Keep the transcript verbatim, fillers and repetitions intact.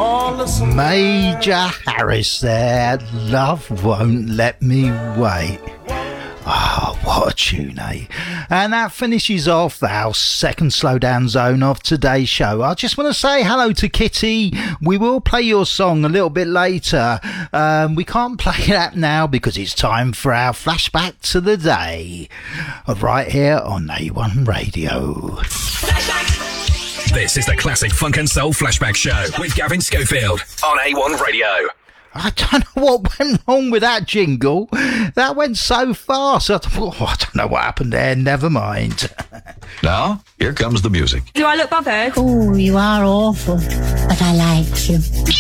Major Harris there. Love Won't Let Me Wait. Oh, what a tune, eh? And that finishes off our second slowdown zone of today's show. I just want to say hello to Kitty. We will play your song a little bit later. Um, we can't play that now because it's time for our flashback to the day. Right here on A one Radio. This is the Classic Funk and Soul Flashback Show with Gavin Schofield on A one Radio. I don't know what went wrong with that jingle. That went so fast. I don't, oh, I don't know what happened there. Never mind. Now, here comes the music. Do I look bothered? Oh, you are awful, but I like you.